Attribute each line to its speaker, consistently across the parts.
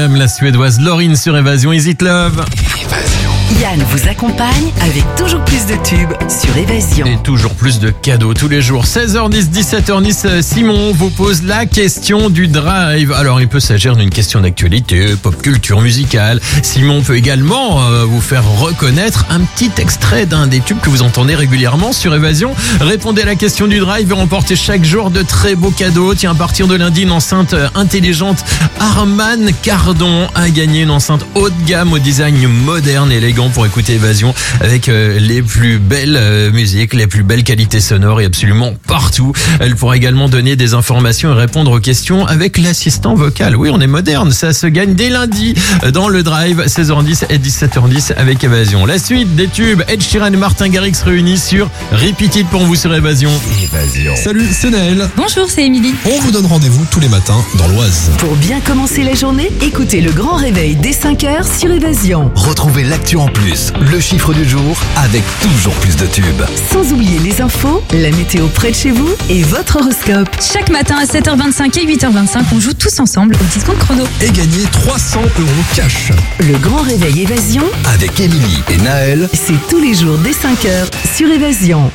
Speaker 1: même la suédoise Lauryn sur Évasion. Is It Love?
Speaker 2: Yann vous accompagne avec toujours plus de tubes sur Évasion.
Speaker 1: Et toujours plus de cadeaux tous les jours. 16h10, 17h10, Simon vous pose la question du drive. Alors il peut s'agir d'une question d'actualité, pop culture musicale. Simon peut également vous faire reconnaître un petit extrait d'un des tubes que vous entendez régulièrement sur Évasion. Répondez à la question du drive et remportez chaque jour de très beaux cadeaux. Tiens, à partir de lundi, une enceinte intelligente Harman Kardon a gagné, une enceinte haut de gamme au design moderne, élégant pour écouter Évasion avec les plus belles musiques, les plus belles qualités sonores et absolument partout. Elle pourra également donner des informations et répondre aux questions avec l'assistant vocal. Oui, on est moderne, ça se gagne dès lundi dans le drive, 16h10 et 17h10 avec Évasion. La suite des tubes, Ed Sheeran et Martin Garrix réunis sur Repeat It pour vous sur Évasion.
Speaker 3: Salut, c'est Naël.
Speaker 4: Bonjour, c'est Émilie.
Speaker 3: On vous donne rendez-vous tous les matins dans l'Oise.
Speaker 2: Pour bien commencer la journée, écoutez le grand réveil dès 5h sur Évasion.
Speaker 5: Retrouvez l'actu en plus, le chiffre du jour avec toujours plus de tubes.
Speaker 2: Sans oublier les infos, la météo près de chez vous et votre horoscope.
Speaker 4: Chaque matin à 7h25 et 8h25, on joue tous ensemble au discompte chrono.
Speaker 3: Et gagner 300 € cash.
Speaker 2: Le grand réveil Évasion,
Speaker 5: Avec Émilie et Naël.
Speaker 2: c'est tous les jours dès 5h sur Évasion.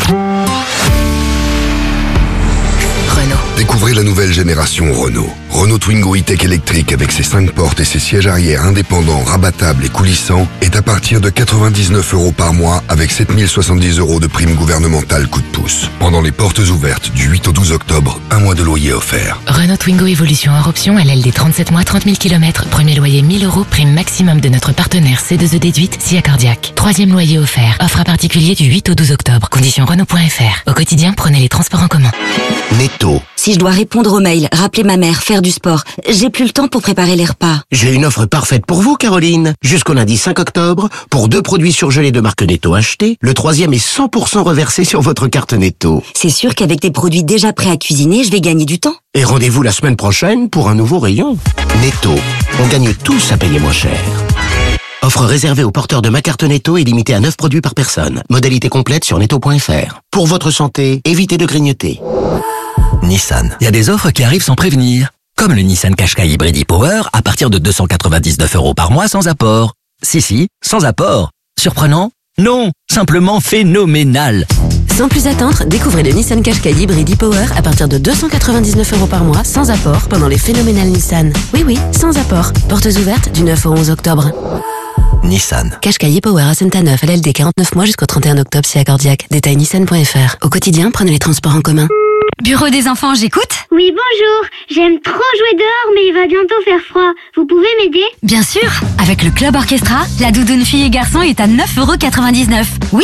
Speaker 6: Découvrez la nouvelle génération Renault. Renault Twingo E-Tech électrique avec ses 5 portes et ses sièges arrière indépendants, rabattables et coulissants est à partir de 99 € par mois avec 7070 € de prime gouvernementale coup de pouce. Pendant les portes ouvertes du 8 au 12 octobre, un mois de loyer offert.
Speaker 7: Renault Twingo Evolution hors option, LLD 37 mois, 30 000 km. Premier loyer 1000 €, prime maximum de notre partenaire C2E déduite, SIA Cardiaque. Troisième loyer offert. Offre à particulier du 8 au 12 octobre. Conditions Renault.fr. Au quotidien, prenez les transports en commun.
Speaker 5: Netto.
Speaker 8: Si je dois répondre aux mails, rappeler ma mère, faire du sport, j'ai plus le temps pour préparer les repas.
Speaker 9: J'ai une offre parfaite pour vous, Caroline. Jusqu'au lundi 5 octobre, pour 2 produits surgelés de marque Netto achetés, le 3e est 100% reversé sur votre carte Netto.
Speaker 8: C'est sûr qu'avec des produits déjà prêts à cuisiner, je vais gagner du temps.
Speaker 9: Et rendez-vous la semaine prochaine pour un nouveau rayon. Netto. On gagne tous à payer moins cher. Offre réservée aux porteurs de ma carte Netto et limitée à 9 produits par personne. Modalité complète sur netto.fr. Pour votre santé, évitez de grignoter.
Speaker 5: Nissan. Il y a des offres qui arrivent sans prévenir. Comme le Nissan Qashqai Hybrid e-Power à partir de 299 € par mois sans apport. Si, sans apport. Surprenant? Non, simplement phénoménal.
Speaker 10: Sans plus attendre, découvrez le Nissan Qashqai Hybrid e-Power à partir de 299 € par mois sans apport pendant les phénoménales Nissan. Oui, sans apport. Portes ouvertes du 9 au 11 octobre.
Speaker 5: Nissan.
Speaker 10: Qashqai e-Power à Saint-Neuf, LLD 49 mois jusqu'au 31 octobre, SIA Cardiaque. Détail nissan.fr. Au quotidien, prenez les transports en commun.
Speaker 4: Bureau des enfants, j'écoute?
Speaker 11: Oui, bonjour. J'aime trop jouer dehors, mais il va bientôt faire froid. Vous pouvez m'aider?
Speaker 4: Bien sûr. Avec le Club Orchestra, la doudoune fille et garçon est à 9,99 €. Oui,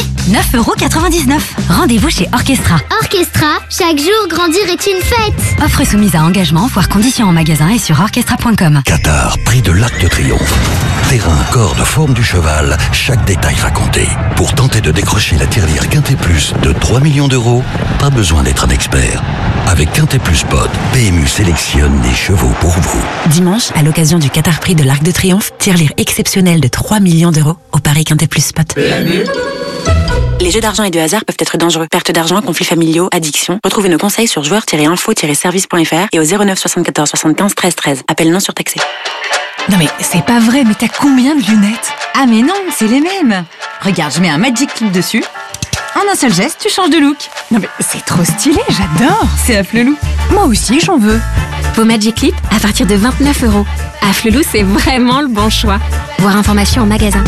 Speaker 4: 9,99 €. Rendez-vous chez Orchestra.
Speaker 11: Orchestra, chaque jour grandir est une fête.
Speaker 4: Offre soumise à engagement, voire conditions en magasin et sur orchestra.com.
Speaker 5: Qatar, prix de l'Arc de Triomphe. Terrain, corde, forme du cheval, chaque détail raconté. Pour tenter de décrocher la tirelire Quintet Plus de 3 millions d'euros, pas besoin d'être un expert. Avec Quintet Plus Pod, PMU sélectionne des chevaux pour vous.
Speaker 10: Dimanche, à l'occasion du Qatar Prix de l'Arc de Triomphe, tirelire exceptionnelle de 3 millions d'euros au Paris Quintet Plus Spot.
Speaker 12: Les jeux d'argent et de hasard peuvent être dangereux. Perte d'argent, conflits familiaux, addiction. Retrouvez nos conseils sur joueurs-info-service.fr et au 09 74 75 13 13. Appel non surtaxé.
Speaker 4: Non mais c'est pas vrai, mais t'as combien de lunettes? Ah mais non, c'est les mêmes. Regarde, je mets un Magic Clip dessus. En un seul geste, tu changes de look. Non mais c'est trop stylé, j'adore. C'est Afflelou. Moi aussi, j'en veux.
Speaker 13: Vos Magic Clip à partir de 29 €. Afflelou, c'est vraiment le bon choix. Voir information en magasin.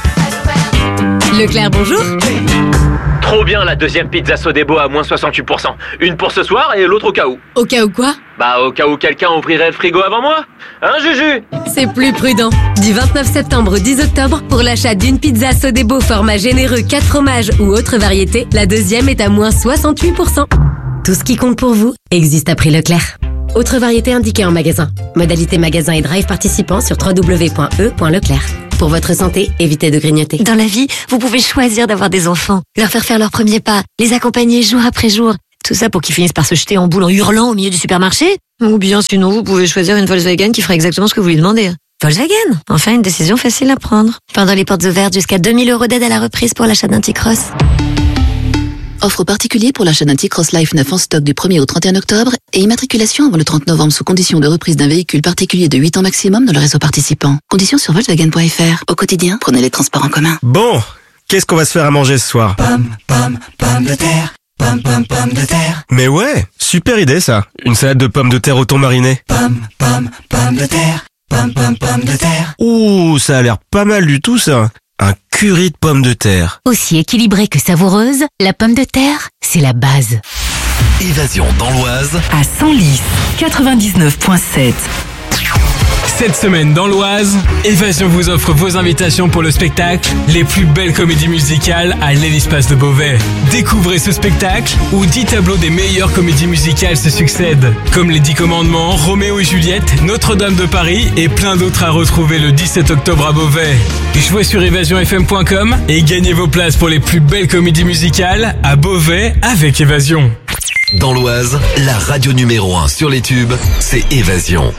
Speaker 4: Leclerc, bonjour.
Speaker 14: Trop bien la deuxième pizza Sodebo à moins 68%. Une pour ce soir et l'autre au cas où.
Speaker 4: Au cas où quoi?
Speaker 14: Bah au cas où quelqu'un ouvrirait le frigo avant moi. Hein Juju?
Speaker 13: C'est plus prudent. Du 29 septembre au 10 octobre, pour l'achat d'une pizza Sodebo format généreux 4 fromages ou autre variété, la deuxième est à moins 68%. Tout ce qui compte pour vous existe à prix Leclerc. Autre variété indiquée en magasin. Modalité magasin et drive participant sur www.e.leclerc. Pour votre santé, évitez de grignoter.
Speaker 15: Dans la vie, vous pouvez choisir d'avoir des enfants, leur faire leurs premiers pas, les accompagner jour après jour. Tout ça pour qu'ils finissent par se jeter en boule en hurlant au milieu du supermarché. Ou bien sinon, vous pouvez choisir une Volkswagen qui fera exactement ce que vous lui demandez. Volkswagen, enfin une décision facile à prendre. Pendant les portes ouvertes, jusqu'à 2 000 € d'aide à la reprise pour l'achat d'un T-Cross.
Speaker 16: Offre particulier pour l'achat d'un T-Cross Life 9 en stock du 1er au 31 octobre et immatriculation avant le 30 novembre sous condition de reprise d'un véhicule particulier de 8 ans maximum dans le réseau participant. Conditions sur Volkswagen.fr. Au quotidien, prenez les transports en commun.
Speaker 17: Bon, qu'est-ce qu'on va se faire à manger ce soir?
Speaker 18: Pommes de terre. Pommes de terre.
Speaker 17: Mais ouais, super idée ça. Une salade de pommes de terre au thon mariné.
Speaker 18: Pommes de terre. Pommes de terre.
Speaker 17: Ouh, ça a l'air pas mal du tout ça. Un curry de pommes de terre.
Speaker 19: Aussi équilibrée que savoureuse, la pomme de terre, c'est la base.
Speaker 20: Évasion dans l'Oise.
Speaker 2: À Senlis, 99.7.
Speaker 21: Cette semaine dans l'Oise, Évasion vous offre vos invitations pour le spectacle Les plus belles comédies musicales à l'Hélice-Place de Beauvais. Découvrez ce spectacle où 10 tableaux des meilleures comédies musicales se succèdent, comme Les 10 Commandements, Roméo et Juliette, Notre-Dame de Paris et plein d'autres à retrouver le 17 octobre à Beauvais. Jouez sur évasionfm.com et gagnez vos places pour les plus belles comédies musicales à Beauvais avec Évasion.
Speaker 20: Dans l'Oise, la radio numéro 1 sur les tubes, c'est Évasion.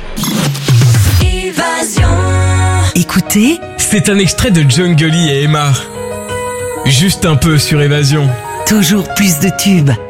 Speaker 2: Écoutez,
Speaker 21: c'est un extrait de John Gully et Emma. Juste un peu sur Évasion.
Speaker 2: Toujours plus de tubes.